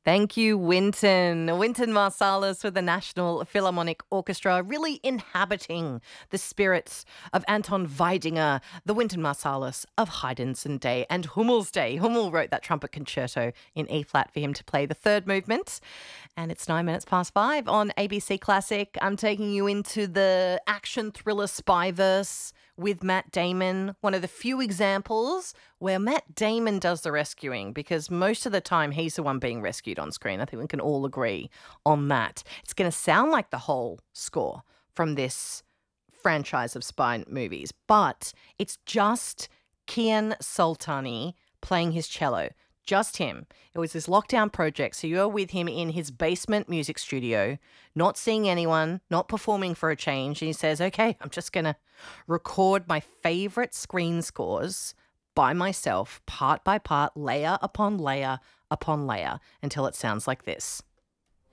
Thank you, Wynton. Wynton Marsalis with the National Philharmonic Orchestra, really inhabiting the spirits of Anton Weidinger, the Wynton Marsalis of Haydn's Day and Hummel's Day. Hummel wrote that trumpet concerto in E flat for him to play the third movement. And it's 5 on ABC Classic. I'm taking you into the action thriller Spyverse with Matt Damon, one of the few examples where Matt Damon does the rescuing, because most of the time he's the one being rescued on screen. I think we can all agree on that. It's going to sound like the whole score from this franchise of spy movies, but it's just Kian Sultani playing his cello. Just him. It was this lockdown project, so you're with him in his basement music studio, not seeing anyone, not performing for a change. And he says, okay, I'm just going to record my favorite screen scores by myself, part by part, layer upon layer upon layer, until it sounds like this.